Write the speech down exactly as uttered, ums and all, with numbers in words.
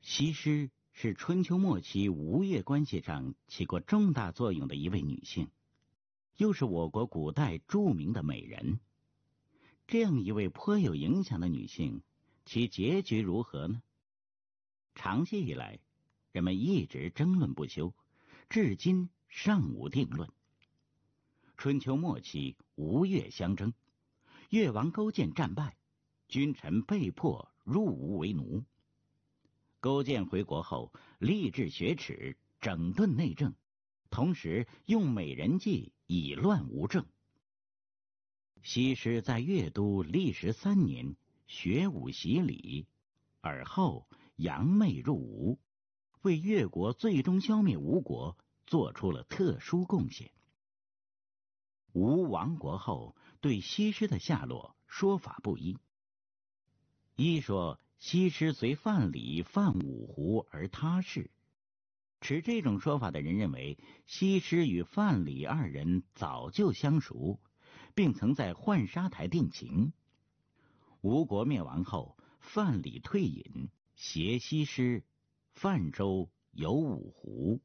西施是春秋末期吴越关系上起过重大作用的一位女性，又是我国古代著名的美人。这样一位颇有影响的女性，其结局如何呢？长期以来，人们一直争论不休，至今尚无定论。春秋末期，吴越相争，越王勾践战败，君臣被迫入吴为奴。勾践回国后，立志雪耻，整顿内政，同时用美人计以乱吴政。西施在越都历时三年，学武习礼，而后扬媚入吴，为越国最终消灭吴国做出了特殊贡献。吴亡国后，对西施的下落说法不一。一说西施随范蠡犯五湖而他逝，持这种说法的人认为，西施与范蠡二人早就相熟，并曾在浣纱台定情。吴国灭亡后，范蠡退隐，携西施泛舟游五湖。